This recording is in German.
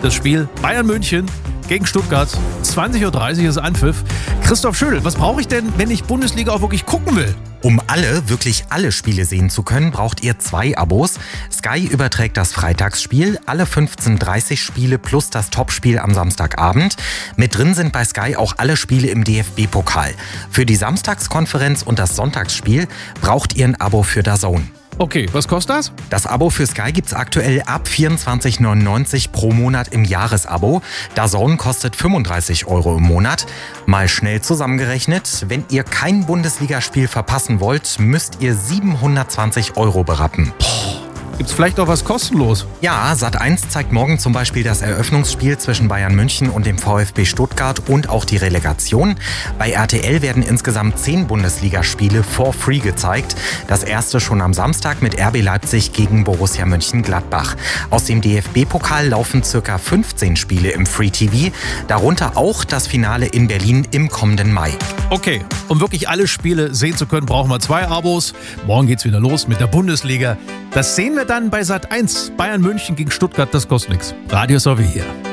das Spiel Bayern München gegen Stuttgart. 20.30 Uhr ist Anpfiff. Christoph Schödel, was brauche ich denn, wenn ich Bundesliga auch wirklich gucken will? Um wirklich alle Spiele sehen zu können, braucht ihr 2 Abos. Sky überträgt das Freitagsspiel, alle 15:30 Spiele plus das Topspiel am Samstagabend. Mit drin sind bei Sky auch alle Spiele im DFB-Pokal. Für die Samstagskonferenz und das Sonntagsspiel braucht ihr ein Abo für DAZN. Okay, was kostet das? Das Abo für Sky gibt's aktuell ab 24,99 € pro Monat im Jahresabo. DAZN kostet 35 € im Monat. Mal schnell zusammengerechnet, wenn ihr kein Bundesligaspiel verpassen wollt, müsst ihr 720 € berappen. Gibt's vielleicht auch was kostenlos? Ja, Sat.1 zeigt morgen zum Beispiel das Eröffnungsspiel zwischen Bayern München und dem VfB Stuttgart und auch die Relegation. Bei RTL werden insgesamt 10 Bundesligaspiele for free gezeigt. Das erste schon am Samstag mit RB Leipzig gegen Borussia Mönchengladbach. Aus dem DFB-Pokal laufen ca. 15 Spiele im Free TV, darunter auch das Finale in Berlin im kommenden Mai. Okay, um wirklich alle Spiele sehen zu können, brauchen wir 2 Abos. Morgen geht's wieder los mit der Bundesliga. Das sehen wir dann bei Sat.1. Bayern München gegen Stuttgart, das kostet nichts. Radio ist auch wie hier.